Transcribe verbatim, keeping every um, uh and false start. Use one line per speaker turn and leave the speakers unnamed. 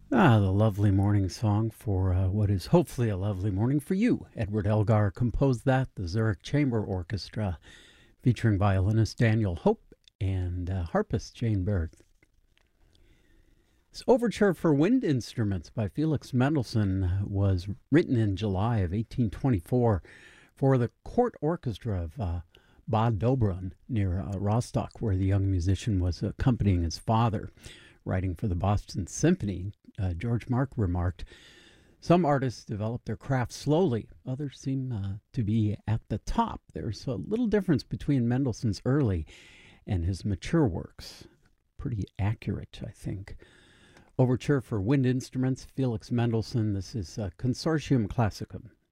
Ah, the lovely morning song for uh, what is hopefully a lovely morning for you. Edward Elgar composed that, the Zurich Chamber Orchestra, featuring violinist Daniel Hope and uh, harpist Jane Berg. This overture for wind instruments by Felix Mendelssohn was written in July of eighteen twenty-four for the court orchestra of uh, Bad Dobrun near uh, Rostock, where the young musician was accompanying his father. Writing for the Boston Symphony, uh, George Mark remarked, "Some artists develop their craft slowly, others seem uh, to be at the top. There's a little difference between Mendelssohn's early and his mature works." Pretty accurate, I think. Overture for wind instruments, Felix Mendelssohn. This is uh, Consortium Classicum.